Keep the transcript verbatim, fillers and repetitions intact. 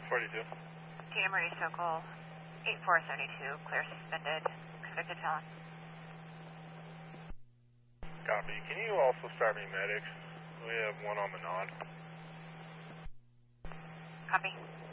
forty-two. Tina Marie Sokol, eight four seven two, clear suspended, convicted felon. Copy. Can you also start me medics? We have one on the nod. Copy.